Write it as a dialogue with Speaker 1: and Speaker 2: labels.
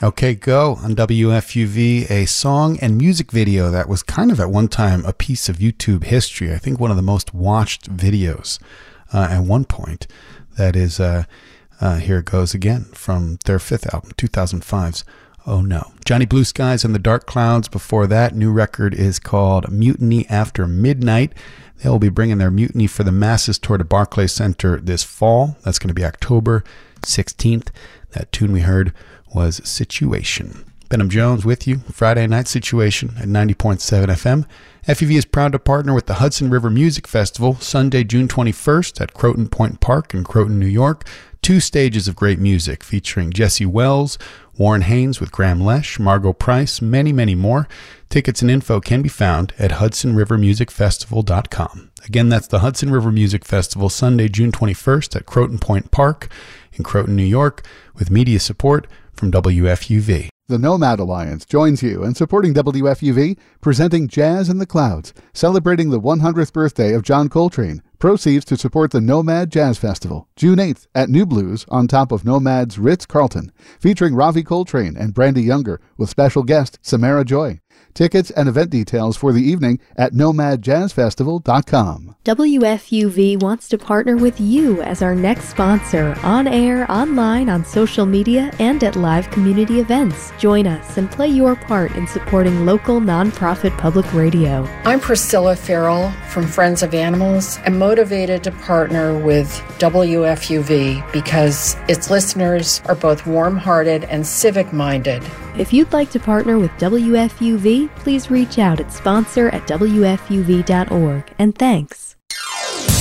Speaker 1: OK Go on WFUV, a song and music video that was kind of at one time a piece of YouTube history. I think one of the most watched videos at one point. That is, Here It Goes Again from their fifth album, 2005's Oh No. Johnny Blue Skies and the Dark Clouds. Before that, new record is called Mutiny After Midnight. They will be bringing their Mutiny for the Masses tour to Barclays Center this fall. That's going to be October 16th. That tune we heard was Situation. Benham Jones with you, Friday Night Situation at 90.7 FM. FUV is proud to partner with the Hudson River Music Festival, Sunday, June 21st at Croton Point Park in Croton, New York. 2 stages of great music featuring Jesse Wells, Warren Haynes with Graham Lesh, Margot Price, many, many more. Tickets and info can be found at HudsonRiverMusicFestival.com. Again, that's the Hudson River Music Festival, Sunday, June 21st at Croton Point Park in Croton, New York, with media support from WFUV.
Speaker 2: The Nomad Alliance joins you in supporting WFUV, presenting Jazz in the Clouds, celebrating the 100th birthday of John Coltrane. Proceeds to support the Nomad Jazz Festival, June 8th at New Blues on top of Nomad's Ritz-Carlton, featuring Ravi Coltrane and Brandy Younger with special guest Samara Joy. Tickets and event details for the evening at nomadjazzfestival.com.
Speaker 3: WFUV wants to partner with you as our next sponsor, on air, online, on social media, and at live community events. Join us and play your part in supporting local nonprofit public radio.
Speaker 4: I'm Priscilla Farrell from Friends of Animals and motivated to partner with WFUV because its listeners are both warm-hearted and civic-minded.
Speaker 3: If you'd like to partner with WFUV, please reach out at sponsor@wfuv.org. And thanks.